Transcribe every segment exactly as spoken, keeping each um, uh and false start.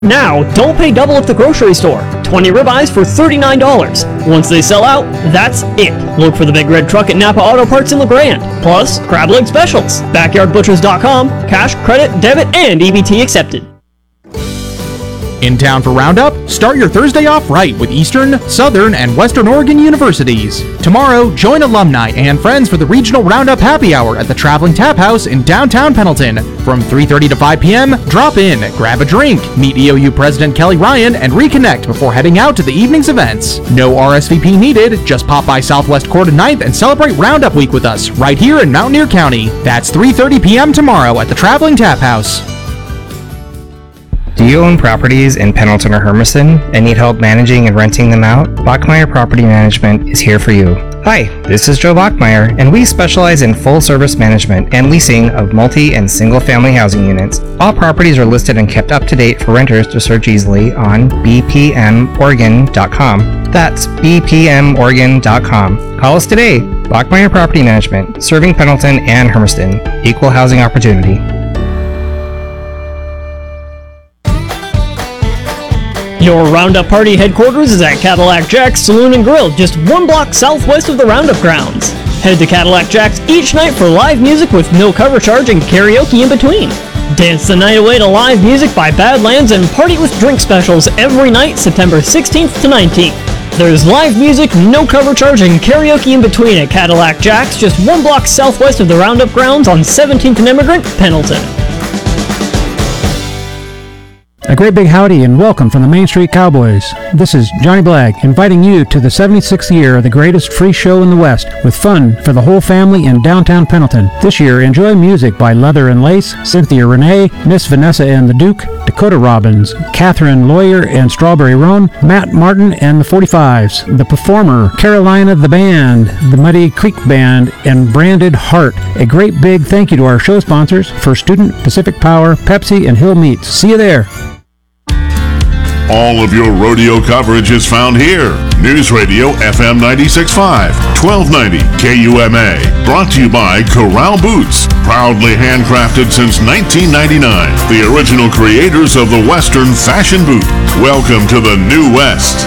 Now, don't pay double at the grocery store. twenty ribeyes for thirty-nine dollars. Once they sell out, that's it. Look for the Big Red Truck at Napa Auto Parts in LeGrand. Plus, crab leg specials. backyard butchers dot com. Cash, credit, debit, and E B T accepted. In town for Roundup? Start your Thursday off right with Eastern, Southern, and Western Oregon universities. Tomorrow, join alumni and friends for the Regional Roundup Happy Hour at the Traveling Tap House in downtown Pendleton. From three thirty to five p.m., drop in, grab a drink, meet E O U President Kelly Ryan, and reconnect before heading out to the evening's events. No R S V P needed, just pop by Southwest Court and ninth and celebrate Roundup Week with us right here in Mountaineer County. That's three thirty p.m. tomorrow at the Traveling Tap House. Do you own properties in Pendleton or Hermiston and need help managing and renting them out? Bachmeyer Property Management is here for you. Hi, this is Joe Bachmeyer, and we specialize in full-service management and leasing of multi- and single-family housing units. All properties are listed and kept up to date for renters to search easily on b p m oregon dot com. That's b p m oregon dot com. Call us today. Bachmeyer Property Management, serving Pendleton and Hermiston. Equal housing opportunity. Your Roundup Party headquarters is at Cadillac Jack's Saloon and Grill, just one block southwest of the Roundup grounds. Head to Cadillac Jack's each night for live music with no cover charge and karaoke in between. Dance the night away to live music by Badlands and party with drink specials every night September sixteenth to nineteenth. There's live music, no cover charge, and karaoke in between at Cadillac Jack's, just one block southwest of the Roundup grounds on seventeenth and Immigrant, Pendleton. A great big howdy and welcome from the Main Street Cowboys. This is Johnny Blagg inviting you to the seventy-sixth year of the greatest free show in the West with fun for the whole family in downtown Pendleton. This year, enjoy music by Leather and Lace, Cynthia Renee, Miss Vanessa and the Duke, Dakota Robbins, Catherine Lawyer and Strawberry Roan, Matt Martin and the forty-fives, The Performer, Carolina the Band, the Muddy Creek Band, and Branded Heart. A great big thank you to our show sponsors, First Student, Pacific Power, Pepsi, and Hill Meats. See you there. All of your rodeo coverage is found here. News Radio F M ninety-six point five, twelve ninety K U M A. Brought to you by Corral Boots. Proudly handcrafted since nineteen ninety-nine. The original creators of the Western fashion boot. Welcome to the New West.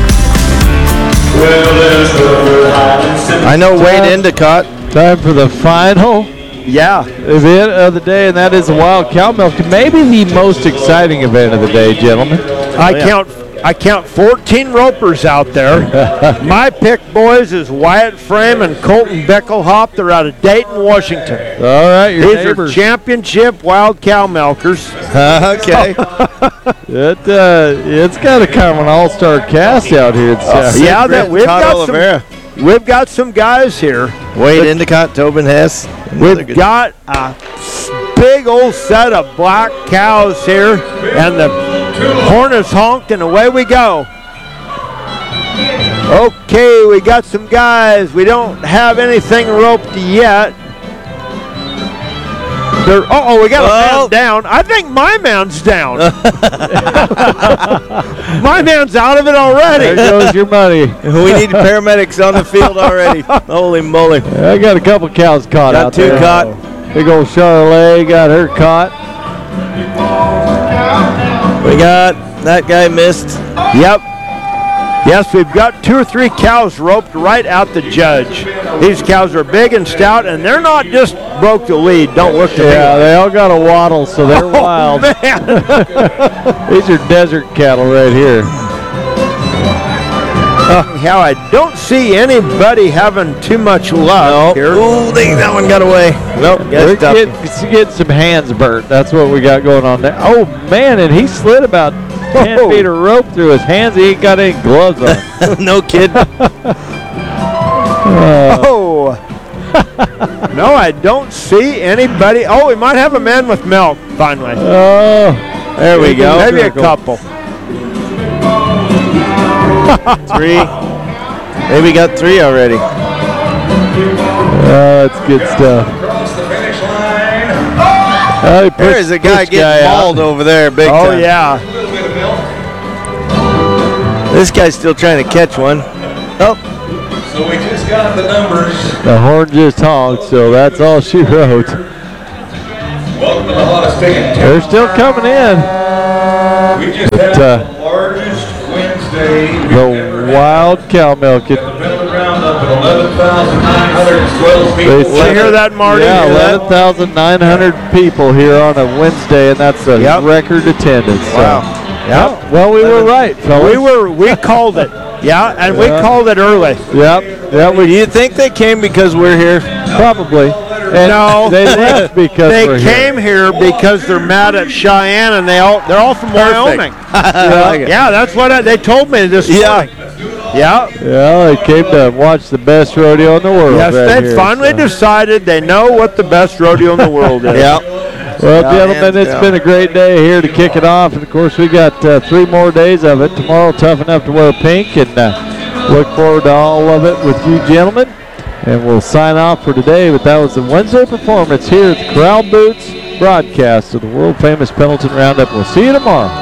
I know Wade Endicott. Time for the final Yeah. event of the day, and that is the Wild Cow Milk. Maybe the most exciting event of the day, gentlemen. I count I count fourteen ropers out there. My pick, boys, is Wyatt Frame and Colton Beckelhop. They're out of Dayton, Washington. All right, your These neighbors. are championship wild cow milkers. Okay. It, uh, it's got a kind of an all-star cast out here. It's, uh, yeah, that we've Todd got Oliveira. some. We've got some guys here. Wade Endicott, Tobin Hess. We've got a big old set of black cows here, and the horn is honked, and away we go. Okay, we got some guys. We don't have anything roped yet. There, uh-oh, we got a Oh. man down. I think my man's down. My man's out of it already. There goes your money. We need paramedics on the field already. Holy moly. I got a couple cows caught Got out two there. caught. Big old Charolais got her caught. We got that guy missed. Yep. Yes, we've got two or three cows roped right out the judge. These cows are big and stout, and they're not just broke the lead. Don't look to Yeah, me. they all got a waddle, so they're Oh, wild. man. These are desert cattle right here. Uh, how I don't see anybody having too much luck here. Ooh, they, that one got away. Nope, We're got getting, getting some hands burnt. That's what we got going on there. Oh, man, and he slid about ten Whoa. feet of rope through his hands. He ain't got any gloves on. No kid. Oh. No, I don't see anybody. Oh, we might have a man with milk, finally. Oh, There we go. Maybe a Cool. couple. Three. Maybe got three already. oh, that's good stuff. Oh, he pushed There's a guy this getting guy out. mauled over there big Oh, time. yeah. This guy's still trying to catch one. Oh, So we just got the numbers. The horn just honked, so that's all she wrote. Welcome to the hottest pick in town. They're still coming in. We just had uh, the largest Wednesday we've the ever had. wild cow milking. The Pendleton Roundup at eleven thousand nine hundred twelve people. They Did you hear that, Marty? Yeah, Hear that? eleven thousand nine hundred people here on a Wednesday, and that's a Yep. record attendance. So. Wow. Yeah. Well, we were right, fellas. We were, we called it. Yeah, and we Yeah. called it early. Yep. Yeah, we You think they came because we're here? probably. And No, they left because they we're came here. because they're mad at Cheyenne, and they all they're all from Wyoming. I like it. Yeah, that's what I, they told me this Yeah. morning. Yeah. here. Yeah, they came to watch the best rodeo in the world. Yes, right they here, finally so. decided they know what the best rodeo in the world is. Yeah. Well, Yeah, gentlemen, hands it's down. been a great day here to kick it off. And, of course, we got uh, three more days of it. Tomorrow, tough enough to wear pink. And uh, look forward to all of it with you gentlemen. And we'll sign off for today. But that was the Wednesday performance here at the Corral Boots broadcast of the world-famous Pendleton Roundup. We'll see you tomorrow.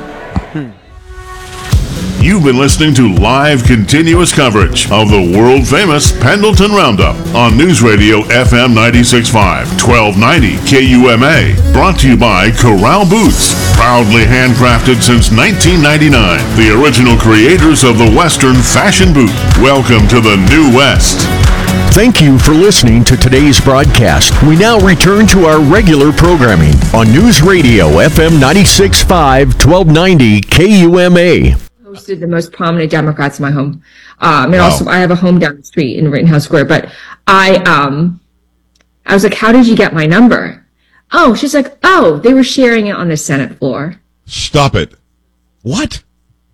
You've been listening to live continuous coverage of the world-famous Pendleton Roundup on News Radio F M ninety-six point five, twelve ninety K U M A. Brought to you by Corral Boots. Proudly handcrafted since nineteen ninety-nine. The original creators of the Western fashion boot. Welcome to the New West. Thank you for listening to today's broadcast. We now return to our regular programming on News Radio F M ninety-six point five, twelve ninety K U M A. Hosted the most prominent Democrats in my home. Um, and Wow. also I have a home down the street in Rittenhouse Square, but I, um, I was like, how did you get my number? Oh, she's like, oh, they were sharing it on the Senate floor. Stop it. What?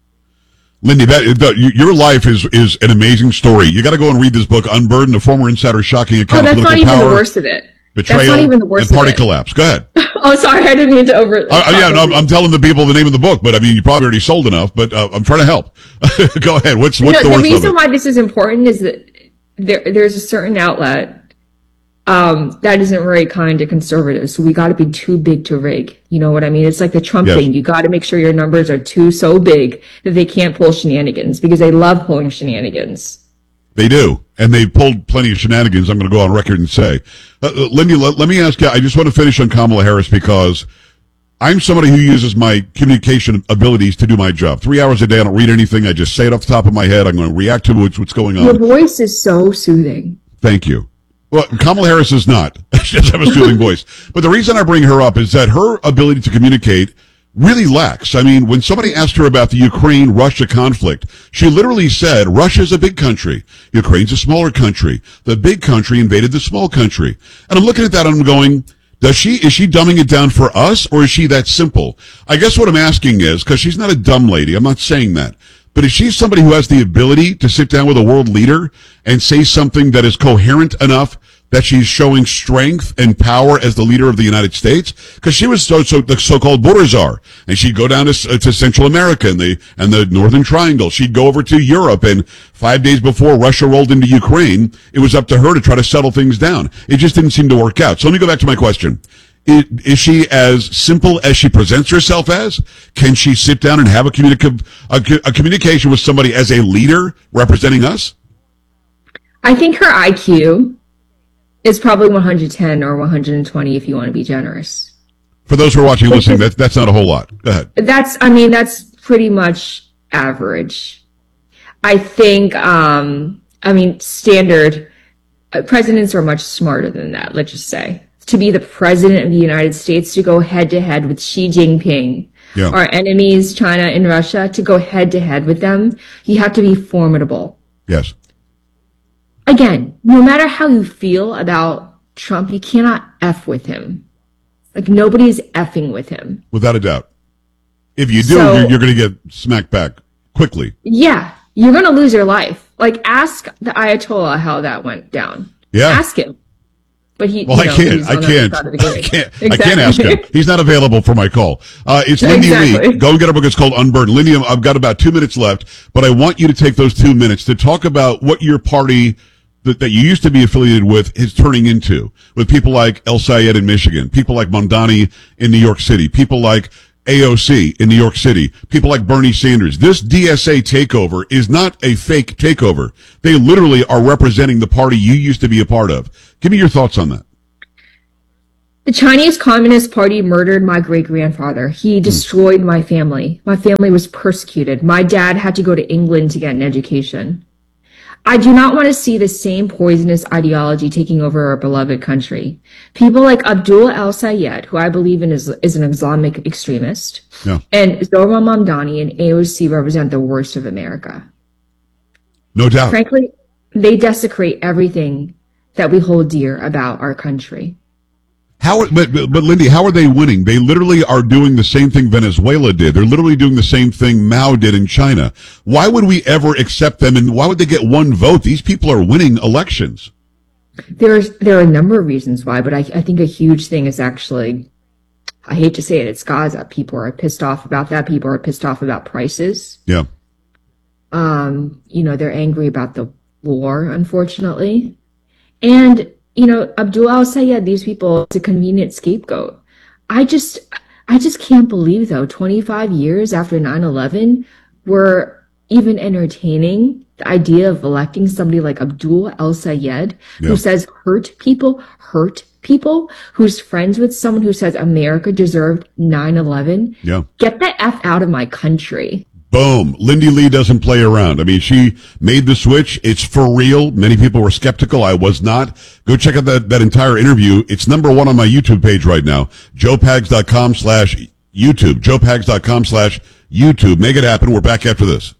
Lindy, that, that your life is is an amazing story. You got to go and read this book, Unburdened, a former insider's shocking Oh, account that's of not political even power, the worst of it. betrayal, That's not even the worst and party of it. collapse. Go ahead. Oh, sorry, I didn't mean to over. Uh, uh, yeah, no, I'm, I'm telling the people the name of the book, but I mean, you probably already sold enough, but uh, I'm trying to help. Go ahead. What's, what's No, the the worst of reason it? why this is important is that there, there's a certain outlet um, that isn't very kind to conservatives. So we got to be too big to rig. You know what I mean? It's like the Trump Yes. thing. You got to make sure your numbers are too so big that they can't pull shenanigans because they love pulling shenanigans. They do, and they pulled plenty of shenanigans, I'm going to go on record and say. Uh, uh, Lindy, let, let me ask you, I just want to finish on Kamala Harris because I'm somebody who uses my communication abilities to do my job. Three hours a day, I don't read anything. I just say it off the top of my head. I'm going to react to what's, what's going Your on. voice is so soothing. Thank you. Well, Kamala Harris is not. She doesn't have a soothing voice. But the reason I bring her up is that her ability to communicate really lacks. I mean, when somebody asked her about the Ukraine-Russia conflict, she literally said, Russia's a big country. Ukraine's a smaller country. The big country invaded the small country. And I'm looking at that and I'm going, does she, is she dumbing it down for us or is she that simple? I guess what I'm asking is, because she's not a dumb lady, I'm not saying that, but is she somebody who has the ability to sit down with a world leader and say something that is coherent enough that she's showing strength and power as the leader of the United States? Because she was so, so the so-called border czar, and she'd go down to, to Central America and the and the Northern Triangle. She'd go over to Europe, and five days before Russia rolled into Ukraine, it was up to her to try to settle things down. It just didn't seem to work out. So let me go back to my question. Is, is she as simple as she presents herself as? Can she sit down and have a, communica- a, a communication with somebody as a leader representing us? I think her I Q is probably one hundred ten or one hundred twenty if you want to be generous. For those who are watching and listening, that, that's not a whole lot. Go ahead. That's, I mean, that's pretty much average. I think, um, I mean, standard, uh, presidents are much smarter than that, let's just say. To be the president of the United States, to go head to head with Xi Jinping, Yeah. our enemies, China and Russia, to go head to head with them, you have to be formidable. Yes. Again, no matter how you feel about Trump, you cannot F with him. Like, nobody is effing with him. Without a doubt. If you do, So- you're, you're going to get smacked back quickly. Yeah, you're going to lose your life. Like, ask the Ayatollah how that went down. Yeah. Ask him. But he, Well, you know, I can't. he's I on the other can't. side of the I grid. can't. I Exactly. can't ask him. He's not available for my call. Uh, it's Lindy Exactly. Lee. Go and get our book. It's called Unburdened. Lindy, I've got about two minutes left, but I want you to take those two minutes to talk about what your party that, that you used to be affiliated with is turning into, with people like El Sayed in Michigan, people like Mondani in New York City, people like A O C in New York City, people like Bernie Sanders. This D S A takeover is not a fake takeover. They literally are representing the party you used to be a part of. Give me your thoughts on that. The Chinese Communist Party murdered my great-grandfather. He destroyed my family. My family was persecuted. My dad had to go to England to get an education. I do not want to see the same poisonous ideology taking over our beloved country. People like Abdul al-Sayed, who I believe in is, is an Islamic extremist, Yeah. and Zohran Mamdani and A O C represent the worst of America. No doubt. Frankly, they desecrate everything that we hold dear about our country. How, but, but, but Lindy, how are they winning? They literally are doing the same thing Venezuela did. They're literally doing the same thing Mao did in China. Why would we ever accept them, and why would they get one vote? These people are winning elections. There's there are a number of reasons why, but I, I think a huge thing is actually, I hate to say it, it's Gaza. People are pissed off about that. People are pissed off about prices. Yeah. Um, you know, they're angry about the war, unfortunately. And you know, Abdul al-Sayed, these people, it's a convenient scapegoat. I just, I just can't believe, though, twenty-five years after nine eleven, we're even entertaining the idea of electing somebody like Abdul al-Sayed, Yeah. who says hurt people, hurt people, who's friends with someone who says America deserved nine eleven. Yeah. Get the F out of my country. Boom. Lindy Lee doesn't play around. I mean, she made the switch. It's for real. Many people were skeptical. I was not. Go check out that, that entire interview. It's number one on my YouTube page right now. joe pags dot com slash YouTube. joe pags dot com slash YouTube. Make it happen. We're back after this.